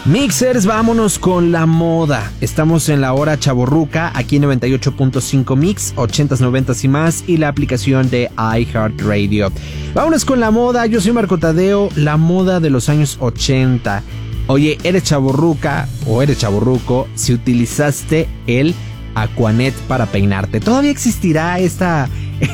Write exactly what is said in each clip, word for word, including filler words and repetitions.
Mixers, vámonos con la moda. Estamos en la hora chavorruca, aquí en noventa y ocho punto cinco Mix, ochentas, noventas y más, y la aplicación de iHeartRadio. Vámonos con la moda, yo soy Marco Tadeo, la moda de los años ochenta. Oye, eres chavorruca o eres chavorruco si utilizaste el Aquanet para peinarte. ¿Todavía existirá esta...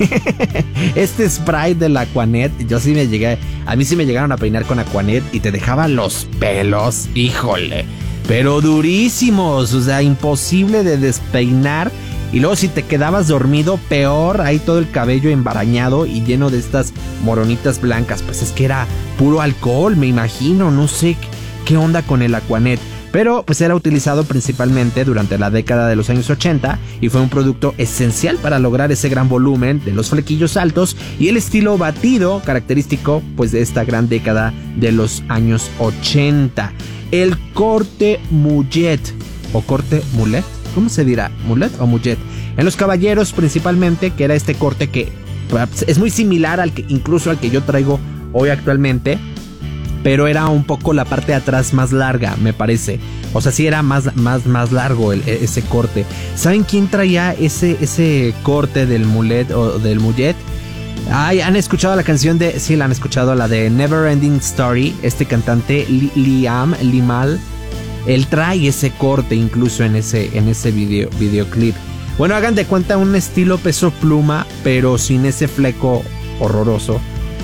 este spray del Aquanet? Yo sí me llegué, a mí sí me llegaron a peinar con Aquanet y te dejaba los pelos, híjole, pero durísimos, o sea, imposible de despeinar. Y luego si te quedabas dormido, peor, ahí todo el cabello embarañado y lleno de estas moronitas blancas. Pues es que era puro alcohol, me imagino, no sé qué onda con el Aquanet. Pero pues era utilizado principalmente durante la década de los años ochenta y fue un producto esencial para lograr ese gran volumen de los flequillos altos y el estilo batido característico pues de esta gran década de los años ochenta. El corte mullet o corte mulet, ¿cómo se dirá? ¿Mulet o mullet? En los caballeros principalmente, que era este corte que es muy similar al que incluso al que yo traigo hoy actualmente, pero era un poco la parte de atrás más larga, me parece. O sea, sí era más, más, más largo el, ese corte. ¿Saben quién traía ese, ese corte del mulet o del mullet? Ay, ¿han escuchado la canción de... Sí, la han escuchado, la de Never Ending Story. Este cantante, Liam, Limal, él trae ese corte incluso en ese, en ese video, videoclip. Bueno, hagan de cuenta un estilo Peso Pluma, pero sin ese fleco horroroso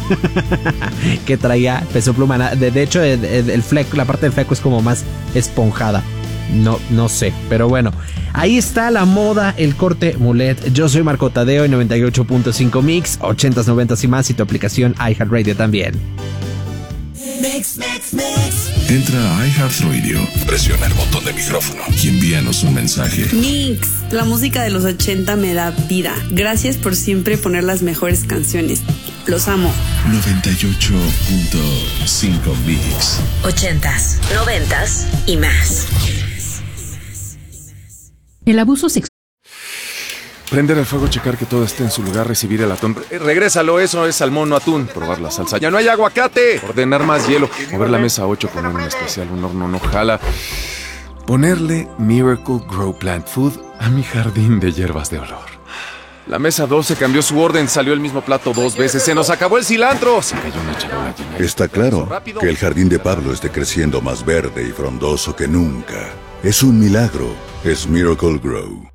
que traía Peso Pluma. De, de hecho el, el fleco, la parte del fleco es como más esponjada. No, no sé, pero bueno, ahí está la moda, el corte mulet. Yo soy Marco Tadeo en noventa y ocho punto cinco Mix, ochentas, noventas y más, y tu aplicación iHeartRadio también. Mix, mix, mix. Entra a iHeartRadio, presiona el botón de micrófono y envíanos un mensaje. Mix, la música de los ochenta me da vida. Gracias por siempre poner las mejores canciones. Los amo. noventa y ocho punto cinco Mix. Ochentas, noventas y más. El abuso sexual. Prender el fuego, checar que todo esté en su lugar, recibir el atún. Eh, regrésalo, eso es salmón, no atún. Probar la salsa. ¡Ya no hay aguacate! Ordenar más hielo. Mover la mesa ocho, poner un especial, un horno no jala. Ponerle Miracle Grow Plant Food a mi jardín de hierbas de olor. La mesa doce cambió su orden, salió el mismo plato dos veces. ¡Se nos acabó el cilantro! Se cayó una charola llena. Está claro que el jardín de Pablo esté creciendo más verde y frondoso que nunca. Es un milagro. Es Miracle Grow.